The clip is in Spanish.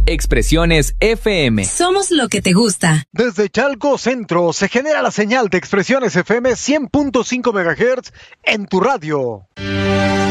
Expresiones FM. Somos lo que te gusta. Desde Chalco Centro se genera la señal de Expresiones FM 100.5 MHz en tu radio.